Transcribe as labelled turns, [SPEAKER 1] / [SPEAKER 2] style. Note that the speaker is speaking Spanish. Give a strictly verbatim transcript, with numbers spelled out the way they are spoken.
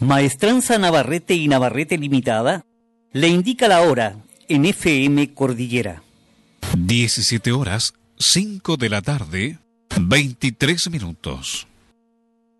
[SPEAKER 1] Maestranza Navarrete y Navarrete Limitada le indica la hora en F M Cordillera.
[SPEAKER 2] diecisiete horas, cinco de la tarde, veintitrés minutos.